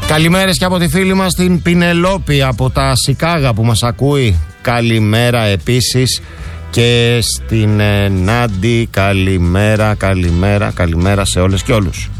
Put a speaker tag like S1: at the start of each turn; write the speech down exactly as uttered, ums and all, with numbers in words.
S1: Καλημέρες και από τη φίλη μας την Πινελόπη από τα Σικάγα που μας ακούει. Καλημέρα επίσης και στην ε, Νάντι. Καλημέρα, καλημέρα, καλημέρα σε όλες και όλους.